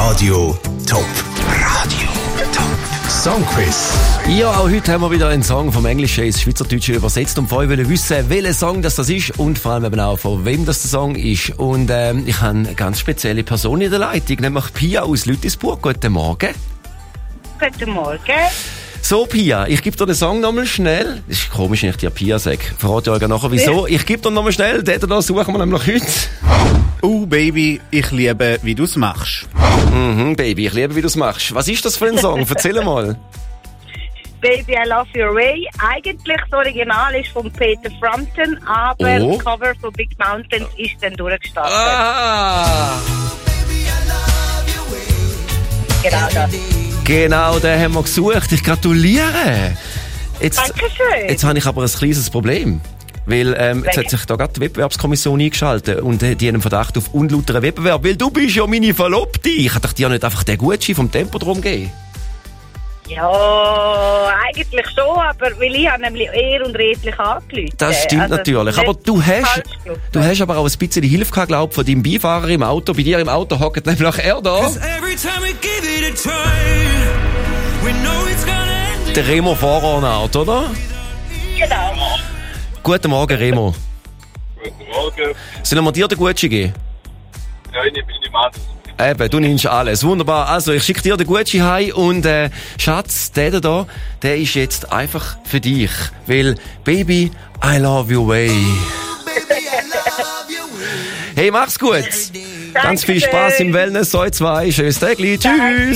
Radio Top. Radio Top. Songquiz. Ja, auch heute haben wir wieder einen Song vom Englischen ins Schweizerdeutsche übersetzt und von euch wollen wissen, welcher Song das ist und vor allem eben auch von wem das der Song ist. Und ich habe eine ganz spezielle Person in der Leitung, nämlich Pia aus Lütisburg. Guten Morgen. Guten Morgen. So, Pia, ich gebe dir den Song nochmal schnell. Das ist komisch, wenn ich dir Pia sage. Verrate euch nachher wieso. Ich gebe dir nochmal schnell, den da suchen wir nämlich heute. Baby, ich liebe, wie du's machst. Baby, ich liebe, wie du's machst. Was ist das für ein Song? Erzähl mal. Baby, I Love Your Way. Eigentlich das Original ist von Peter Frampton, aber das Cover von Big Mountains ist dann durchgestartet. Genau das. Genau, den haben wir gesucht. Ich gratuliere. Dankeschön. Jetzt habe ich aber ein kleines Problem. Weil jetzt hat sich da gerade die Wettbewerbskommission eingeschaltet und die haben einen Verdacht auf unlauteren Wettbewerb. Weil du bist ja meine Verlobte. Ich kann doch dir nicht einfach den Gutschein vom Tempodrom geben. Ja, eigentlich schon, aber weil ich habe nämlich ehr und redlich angerufen. Das stimmt natürlich. Aber du hast aber auch ein bisschen Hilfe gehabt, glaub, von deinem Beifahrer im Auto. Bei dir im Auto hockt nämlich er da. Der Remo Vorornart, oder? Genau. Guten Morgen, Remo. Guten Morgen. Sollen wir dir den Gutschein geben? Ja, ich nehme alles. Eben, du nimmst alles. Wunderbar. Also, ich schicke dir den Gutschein heim und, Schatz, der da, der ist jetzt einfach für dich. Weil, Baby, I love your way. Hey, mach's gut. Ganz viel Spaß im Wellness, so 2. Schönes Tag. Tschüss.